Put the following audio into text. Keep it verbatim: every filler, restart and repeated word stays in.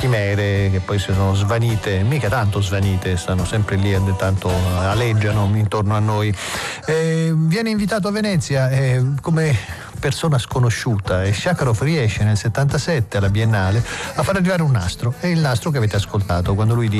chimere che poi si sono svanite, mica tanto svanite, stanno sempre lì, tanto aleggiano intorno a noi. Eh, viene invitato a Venezia eh, come persona sconosciuta e Shakarov riesce nel settantasette alla Biennale a far arrivare un nastro, è il nastro che avete ascoltato quando lui dice